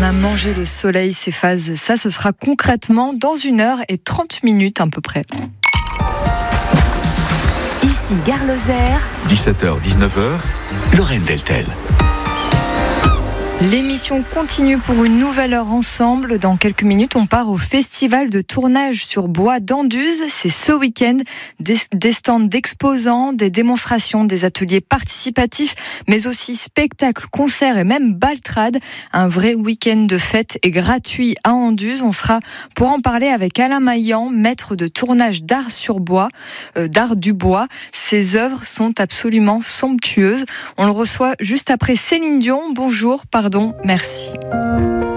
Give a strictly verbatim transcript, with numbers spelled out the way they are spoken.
a mangé le soleil, ces phases. Ça, ce sera concrètement dans une heure et trente minutes à peu près. Ici Gare Lozère. dix-sept heures dix-neuf heures, Lorraine Deltel. L'émission continue pour une nouvelle heure ensemble. Dans quelques minutes, on part au festival de tournage sur bois d'Anduze. C'est ce week-end. Des, des stands d'exposants, des démonstrations, des ateliers participatifs, mais aussi spectacles, concerts et même baltrades. Un vrai week-end de fête et gratuit à Anduze. On sera pour en parler avec Alain Maillan, maître de tournage d'art sur bois, euh, d'art du bois. Ses œuvres sont absolument somptueuses. On le reçoit juste après Céline Dion. Bonjour, pardon. Merci.